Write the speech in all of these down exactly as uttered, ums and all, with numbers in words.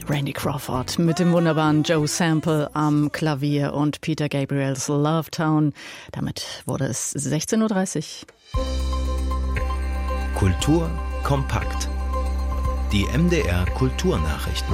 Randy Crawford mit dem wunderbaren Joe Sample am Klavier und Peter Gabriels Love Town. Damit wurde es sechzehn Uhr dreißig. Kultur kompakt. Die M D R Kulturnachrichten.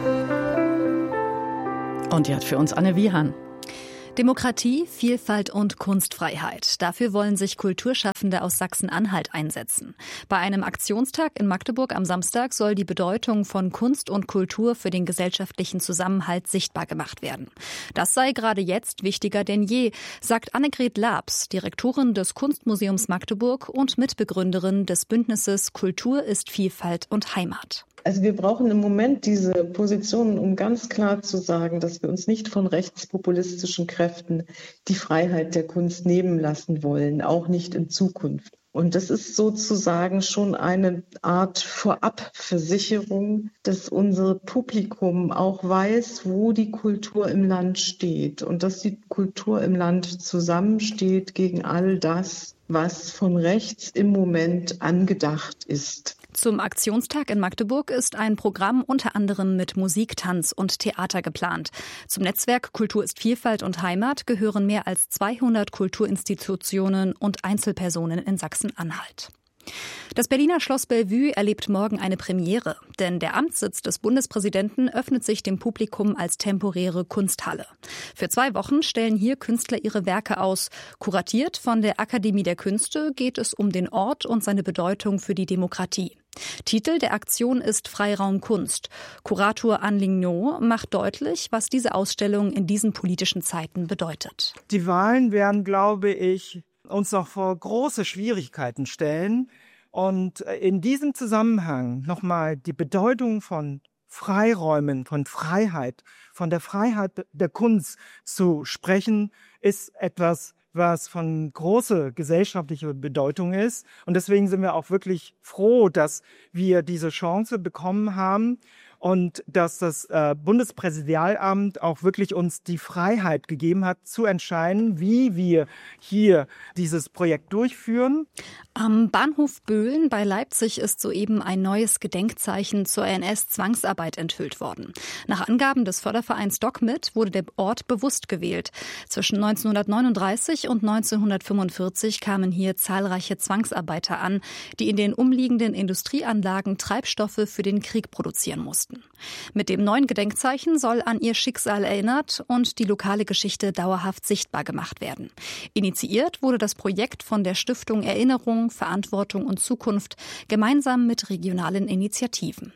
Und die hat für uns Anne Wiehan. Demokratie, Vielfalt und Kunstfreiheit. Dafür wollen sich Kulturschaffende aus Sachsen-Anhalt einsetzen. Bei einem Aktionstag in Magdeburg am Samstag soll die Bedeutung von Kunst und Kultur für den gesellschaftlichen Zusammenhalt sichtbar gemacht werden. Das sei gerade jetzt wichtiger denn je, sagt Annegret Labs, Direktorin des Kunstmuseums Magdeburg und Mitbegründerin des Bündnisses Kultur ist Vielfalt und Heimat. Also wir brauchen im Moment diese Positionen, um ganz klar zu sagen, dass wir uns nicht von rechtspopulistischen Kräften die Freiheit der Kunst nehmen lassen wollen, auch nicht in Zukunft. Und das ist sozusagen schon eine Art Vorabversicherung, dass unser Publikum auch weiß, wo die Kultur im Land steht und dass die Kultur im Land zusammensteht gegen all das, was von rechts im Moment angedacht ist. Zum Aktionstag in Magdeburg ist ein Programm unter anderem mit Musik, Tanz und Theater geplant. Zum Netzwerk Kultur ist Vielfalt und Heimat gehören mehr als zweihundert Kulturinstitutionen und Einzelpersonen in Sachsen-Anhalt. Das Berliner Schloss Bellevue erlebt morgen eine Premiere, denn der Amtssitz des Bundespräsidenten öffnet sich dem Publikum als temporäre Kunsthalle. Für zwei Wochen stellen hier Künstler ihre Werke aus. Kuratiert von der Akademie der Künste geht es um den Ort und seine Bedeutung für die Demokratie. Titel der Aktion ist Freiraum Kunst. Kurator Anne Lignot macht deutlich, was diese Ausstellung in diesen politischen Zeiten bedeutet. Die Wahlen werden, glaube ich, uns noch vor große Schwierigkeiten stellen. Und in diesem Zusammenhang nochmal die Bedeutung von Freiräumen, von Freiheit, von der Freiheit der Kunst zu sprechen, ist etwas, was von großer gesellschaftlicher Bedeutung ist. Und deswegen sind wir auch wirklich froh, dass wir diese Chance bekommen haben und dass das äh, Bundespräsidialamt auch wirklich uns die Freiheit gegeben hat, zu entscheiden, wie wir hier dieses Projekt durchführen. Am Bahnhof Böhlen bei Leipzig ist soeben ein neues Gedenkzeichen zur N S-Zwangsarbeit enthüllt worden. Nach Angaben des Fördervereins DocMit wurde der Ort bewusst gewählt. Zwischen neunzehnhundertneununddreißig und neunzehnhundertfünfundvierzig kamen hier zahlreiche Zwangsarbeiter an, die in den umliegenden Industrieanlagen Treibstoffe für den Krieg produzieren mussten. Mit dem neuen Gedenkzeichen soll an ihr Schicksal erinnert und die lokale Geschichte dauerhaft sichtbar gemacht werden. Initiiert wurde das Projekt von der Stiftung Erinnerung, Verantwortung und Zukunft gemeinsam mit regionalen Initiativen.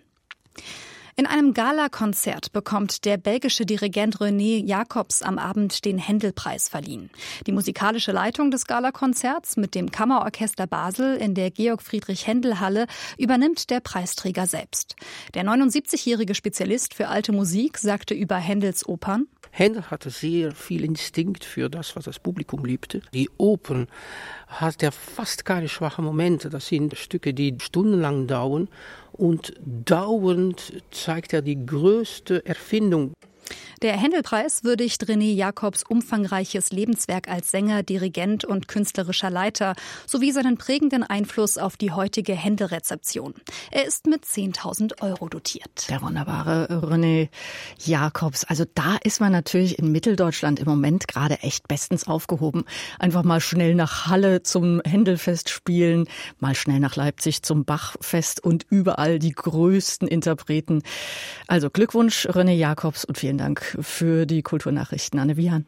In einem Galakonzert bekommt der belgische Dirigent René Jacobs am Abend den Händel-Preis verliehen. Die musikalische Leitung des Galakonzerts mit dem Kammerorchester Basel in der Georg-Friedrich-Händel-Halle übernimmt der Preisträger selbst. Der neunundsiebzigjährige Spezialist für alte Musik sagte über Händels Opern: Händel hatte sehr viel Instinkt für das, was das Publikum liebte. Die Opern hat er fast keine schwachen Momente. Das sind Stücke, die stundenlang dauern. Und dauernd zeigt er die größte Erfindung. Der Händel-Preis würdigt René Jacobs umfangreiches Lebenswerk als Sänger, Dirigent und künstlerischer Leiter sowie seinen prägenden Einfluss auf die heutige Händel-Rezeption. Er ist mit zehntausend Euro dotiert. Der wunderbare René Jacobs. Also da ist man natürlich in Mitteldeutschland im Moment gerade echt bestens aufgehoben. Einfach mal schnell nach Halle zum Händelfest spielen, mal schnell nach Leipzig zum Bachfest und überall die größten Interpreten. Also Glückwunsch René Jacobs und vielen Dank für die Kulturnachrichten. Anne Wiehan.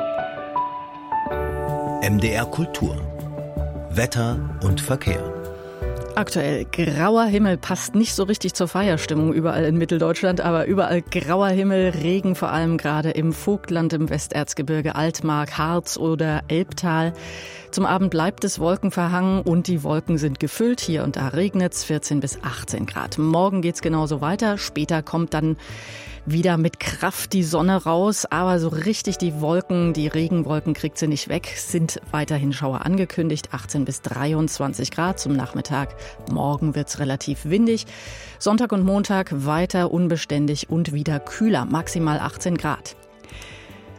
M D R Kultur. Wetter und Verkehr. Aktuell grauer Himmel, passt nicht so richtig zur Feierstimmung überall in Mitteldeutschland, aber überall grauer Himmel, Regen vor allem gerade im Vogtland, im Westerzgebirge, Altmark, Harz oder Elbtal. Zum Abend bleibt es wolkenverhangen und die Wolken sind gefüllt. Hier und da regnet es, vierzehn bis achtzehn Grad. Morgen geht's genauso weiter. Später kommt dann wieder mit Kraft die Sonne raus, aber so richtig die Wolken, die Regenwolken kriegt sie nicht weg, sind weiterhin Schauer angekündigt, achtzehn bis dreiundzwanzig Grad zum Nachmittag. Morgen wird's relativ windig. Sonntag und Montag weiter unbeständig und wieder kühler, maximal achtzehn Grad.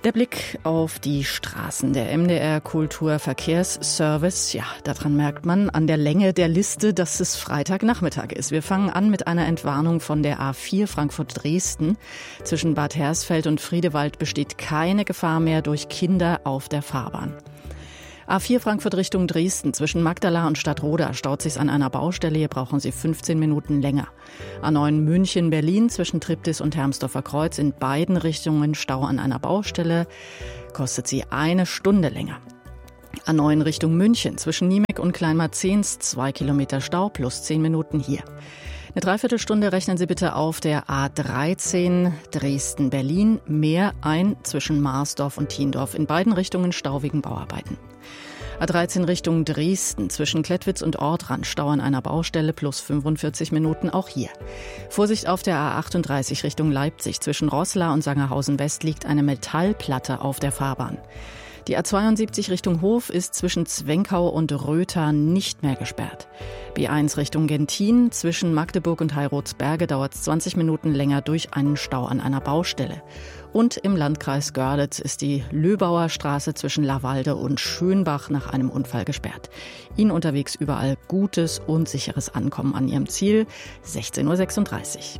Der Blick auf die Straßen, der M D R Kulturverkehrsservice, ja, daran merkt man an der Länge der Liste, dass es Freitagnachmittag ist. Wir fangen an mit einer Entwarnung von der A vier Frankfurt-Dresden. Zwischen Bad Hersfeld und Friedewald besteht keine Gefahr mehr durch Kinder auf der Fahrbahn. A vier Frankfurt Richtung Dresden, zwischen Magdala und Stadtroda staut sich an einer Baustelle. Hier brauchen Sie fünfzehn Minuten länger. A neun München Berlin zwischen Triptis und Hermsdorfer Kreuz, in beiden Richtungen Stau an einer Baustelle. Kostet Sie eine Stunde länger. A neun Richtung München zwischen Niemek und Kleinmarzens, zwei Kilometer Stau plus zehn Minuten hier. Eine Dreiviertelstunde rechnen Sie bitte auf der A dreizehn Dresden-Berlin mehr ein zwischen Marsdorf und Thiendorf. In beiden Richtungen Stau wegen Bauarbeiten. A dreizehn Richtung Dresden zwischen Klettwitz und Ortrand Stau an einer Baustelle plus fünfundvierzig Minuten auch hier. Vorsicht auf der A achtunddreißig Richtung Leipzig zwischen Roßla und Sangerhausen West liegt eine Metallplatte auf der Fahrbahn. Die A zweiundsiebzig Richtung Hof ist zwischen Zwenkau und Rötha nicht mehr gesperrt. B eins Richtung Gentin zwischen Magdeburg und Heirotsberge dauert es zwanzig Minuten länger durch einen Stau an einer Baustelle. Und im Landkreis Görlitz ist die Löbauer Straße zwischen Lavallde und Schönbach nach einem Unfall gesperrt. Ihnen unterwegs überall gutes und sicheres Ankommen an Ihrem Ziel. sechzehn Uhr sechsunddreißig.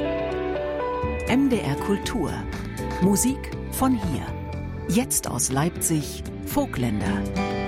M D R Kultur. Musik von hier. Jetzt aus Leipzig, Vogtländer.